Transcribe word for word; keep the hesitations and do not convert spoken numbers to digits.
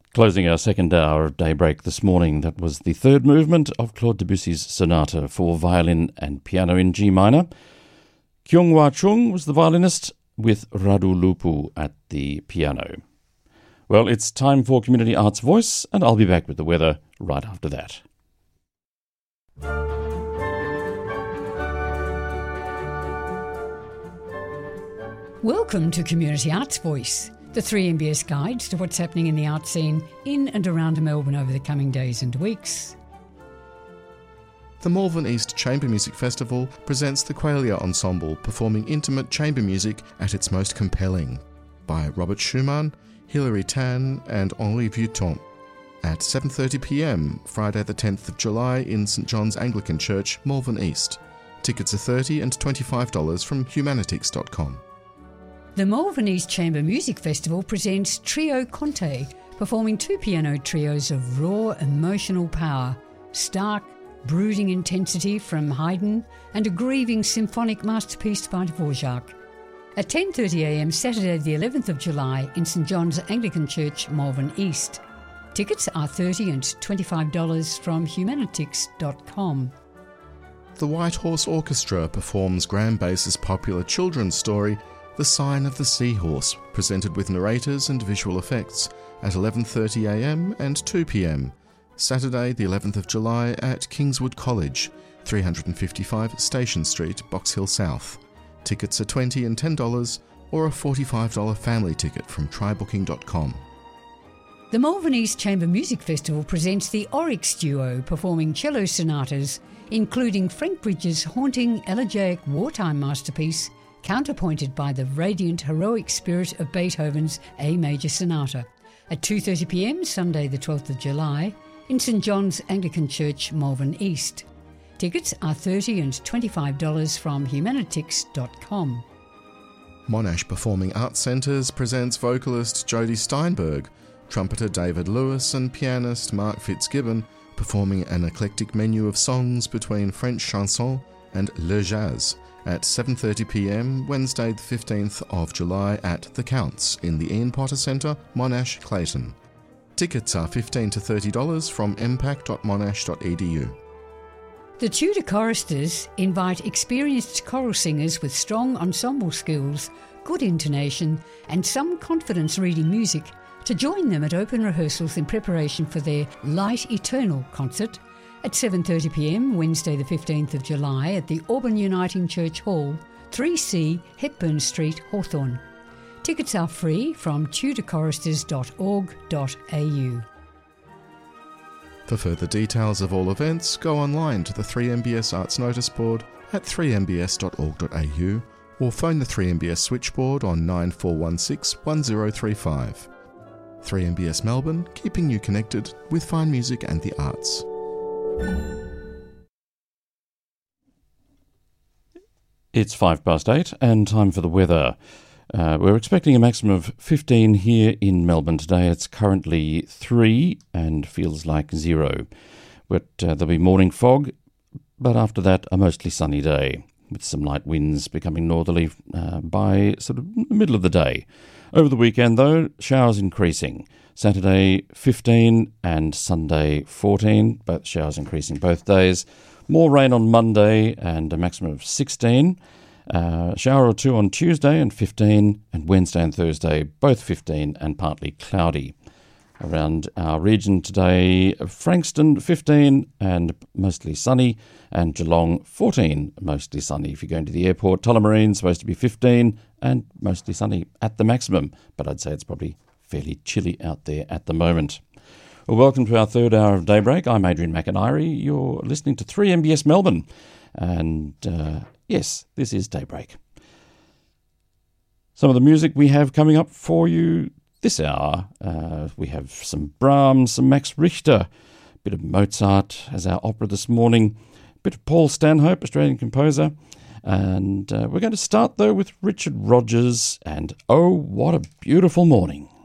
Closing our second hour of Daybreak this morning, that was the third movement of Claude Debussy's sonata for violin and piano in G minor. Kyung Hwa Chung was the violinist, with Radu Lupu at the piano. Well, it's time for Community Arts Voice, and I'll be back with the weather right after that. Welcome to Community Arts Voice, the three M B S guides to what's happening in the art scene in and around Melbourne over the coming days and weeks. The Malvern East Chamber Music Festival presents the Qualia Ensemble performing intimate chamber music at its most compelling, by Robert Schumann, Hilary Tan and Henri Vuitton, at seven thirty p m Friday the tenth of July in St John's Anglican Church, Malvern East. Tickets are thirty dollars and twenty-five dollars from humanitix dot com. The Malvern East Chamber Music Festival presents Trio Conte, performing two piano trios of raw emotional power, stark, brooding intensity from Haydn, and a grieving symphonic masterpiece by Dvorak. At ten thirty a m Saturday the eleventh of July in St John's Anglican Church, Malvern East. Tickets are thirty dollars and twenty-five dollars from humanitix dot com. The White Horse Orchestra performs Graham Bass's popular children's story, The Sign of the Seahorse, presented with narrators and visual effects, at eleven thirty a m and two p m Saturday the eleventh of July at Kingswood College, three fifty-five Station Street, Box Hill South. Tickets are twenty dollars and ten dollars or a forty-five dollars family ticket from try booking dot com. The Malvern East Chamber Music Festival presents the Oryx Duo performing cello sonatas, including Frank Bridges' haunting elegiac wartime masterpiece, counterpointed by the radiant heroic spirit of Beethoven's A Major Sonata, at two thirty p m Sunday the twelfth of July in St John's Anglican Church, Malvern East. Tickets are thirty dollars and twenty-five dollars from humanitix dot com. Monash Performing Arts Centres presents vocalist Jodie Steinberg, trumpeter David Lewis and pianist Mark Fitzgibbon performing an eclectic menu of songs between French chanson and le jazz at seven thirty p m Wednesday the fifteenth of July at The Counts in the Ian Potter Centre, Monash, Clayton. Tickets are fifteen dollars to thirty dollars from impact dot monash dot e d u. The Tudor Choristers invite experienced choral singers with strong ensemble skills, good intonation and some confidence reading music to join them at open rehearsals in preparation for their Light Eternal concert at seven thirty p m Wednesday the fifteenth of July at the Auburn Uniting Church Hall, three C Hepburn Street, Hawthorne. Tickets are free from tudor choristers dot org dot a u. For further details of all events, go online to the three M B S Arts Notice Board at three m b s dot org dot a u or phone the three M B S switchboard on nine four one six one zero three five. three M B S Melbourne, keeping you connected with fine music and the arts. It's five past eight and time for the weather. Uh, we're expecting a maximum of fifteen here in Melbourne today. It's currently three and feels like zero. But uh, there'll be morning fog, but after that a mostly sunny day with some light winds becoming northerly uh, by sort of the middle of the day. Over the weekend though, showers increasing. Saturday fifteen and Sunday fourteen, both showers increasing both days. More rain on Monday and a maximum of sixteen. Uh, shower or two on Tuesday and fifteen, and Wednesday and Thursday both fifteen and partly cloudy. Around our region today, Frankston fifteen and mostly sunny, and Geelong fourteen, mostly sunny. If you're going to the airport, Tullamarine supposed to be fifteen and mostly sunny at the maximum, but I'd say it's probably fairly chilly out there at the moment. Well, welcome to our third hour of Daybreak. I'm Adrian McIntyre. You're listening to three M B S Melbourne, and uh, yes, this is Daybreak. Some of the music we have coming up for you this hour, uh, we have some Brahms, some Max Richter, a bit of Mozart as our opera this morning, a bit of Paul Stanhope, Australian composer, and uh, we're going to start though with Richard Rodgers and Oh, What a Beautiful Morning.